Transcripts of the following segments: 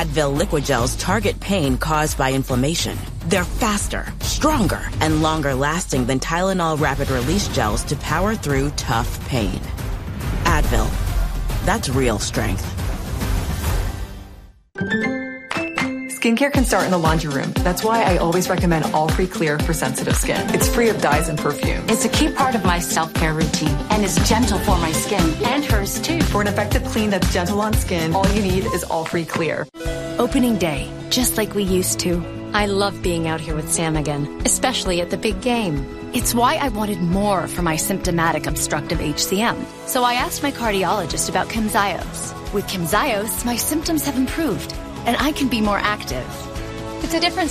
Advil liquid gels target pain caused by inflammation. They're faster, stronger, and longer lasting than Tylenol rapid release gels to power through tough pain. Advil. That's real strength. Skincare can start in the laundry room. That's why I always recommend All-Free Clear for sensitive skin. It's free of dyes and perfumes. It's a key part of my self-care routine and is gentle for my skin and hers too. For an effective clean that's gentle on skin, all you need is All-Free Clear. Opening day, just like we used to. I love being out here with Sam again, especially at the big game. It's why I wanted more for my symptomatic obstructive HCM. So I asked my cardiologist about Camzyos. With Camzyos, my symptoms have improved, and I can be more active. It's a difference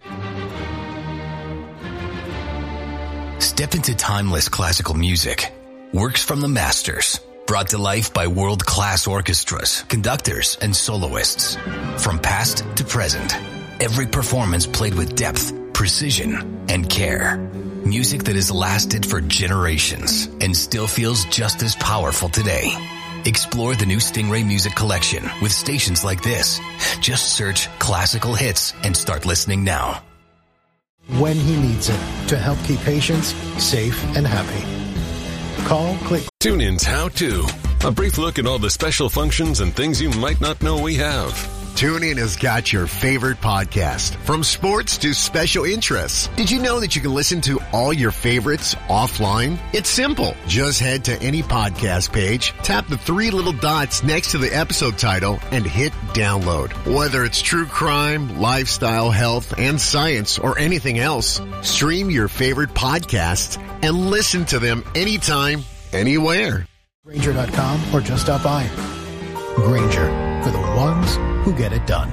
Step into timeless classical music. Works from the masters. Brought to life by world-class orchestras, conductors, and soloists. From past to present. Every performance played with depth, precision, and care. Music that has lasted for generations and still feels just as powerful today. Explore the new Stingray Music Collection with stations like this. Just search classical hits and start listening now. When he needs it to help keep patients safe and happy. Call, click. TuneIn's How To. A brief look at all the special functions and things you might not know we have. TuneIn has got your favorite podcast, from sports to special interests. Did you know that you can listen to all your favorites offline? It's simple. Just head to any podcast page, tap the three little dots next to the episode title, and hit download. Whether it's true crime, lifestyle, health, and science, or anything else, stream your favorite podcasts and listen to them anytime, anywhere. Grainger.com or just stop by. Grainger, for the ones who get it done.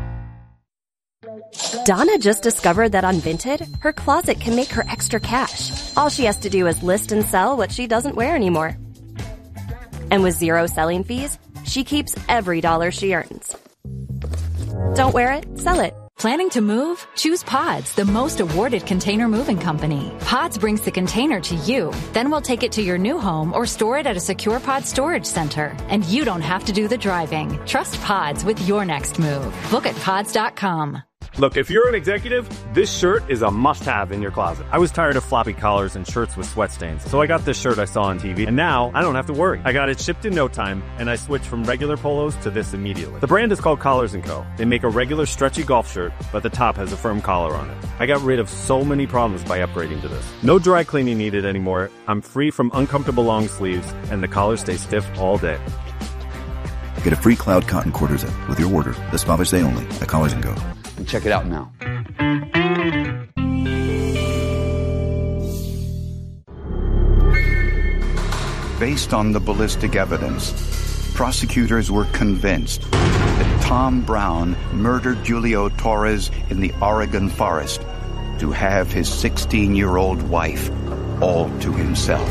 Donna just discovered that on Vinted, her closet can make her extra cash. All she has to do is list and sell what she doesn't wear anymore. And with zero selling fees, she keeps every dollar she earns. Don't wear it, sell it. Planning to move? Choose Pods, the most awarded container moving company. Pods brings the container to you. Then we'll take it to your new home or store it at a secure Pod storage center. And you don't have to do the driving. Trust Pods with your next move. Book at pods.com. Look, if you're an executive, this shirt is a must-have in your closet. I was tired of floppy collars and shirts with sweat stains, so I got this shirt I saw on TV, and now I don't have to worry. I got it shipped in no time, and I switched from regular polos to this immediately. The brand is called Collars & Co. They make a regular stretchy golf shirt, but the top has a firm collar on it. I got rid of so many problems by upgrading to this. No dry cleaning needed anymore. I'm free from uncomfortable long sleeves, and the collars stay stiff all day. Get a free Cloud Cotton Quarter Zip with your order this Father's Day only at Collars & Co. And check it out now. Based on the ballistic evidence, prosecutors were convinced that Tom Brown murdered Julio Torres in the Oregon forest to have his 16-year-old wife all to himself.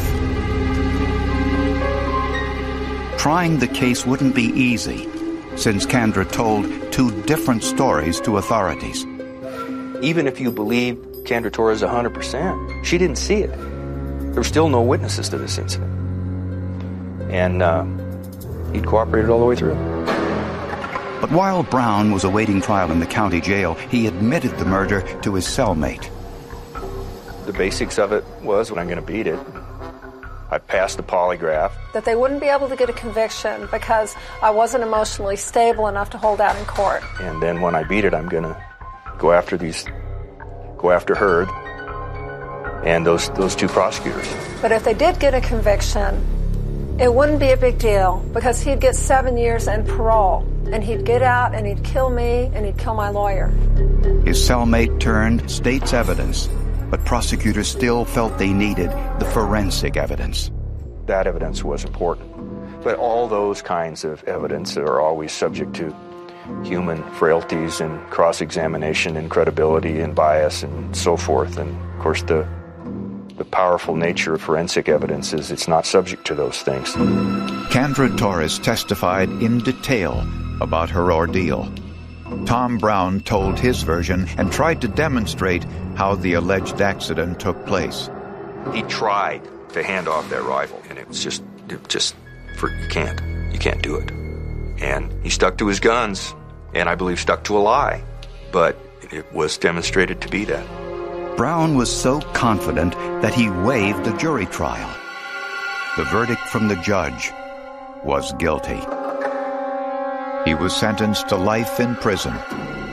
Trying the case wouldn't be easy, since Kendra told two different stories to authorities. Even if you believe Kendra Torres 100%, she didn't see it. There were still no witnesses to this incident. And he'd cooperated all the way through. But while Brown was awaiting trial in the county jail, he admitted the murder to his cellmate. The basics of it was, when I'm going to beat it, I passed the polygraph. That they wouldn't be able to get a conviction because I wasn't emotionally stable enough to hold out in court. And then when I beat it, I'm going to go after her and those two prosecutors. But if they did get a conviction, it wouldn't be a big deal because he'd get 7 years and parole. And he'd get out and he'd kill me and he'd kill my lawyer. His cellmate turned state's evidence, but prosecutors still felt they needed the forensic evidence. That evidence was important. But all those kinds of evidence are always subject to human frailties and cross-examination and credibility and bias and so forth. And, of course, the powerful nature of forensic evidence is it's not subject to those things. Kendra Torres testified in detail about her ordeal. Tom Brown told his version and tried to demonstrate how the alleged accident took place. He tried to hand off that rifle, and you can't do it. And he stuck to his guns, and I believe stuck to a lie, but it was demonstrated to be that. Brown was so confident that he waived the jury trial. The verdict from the judge was guilty. He was sentenced to life in prison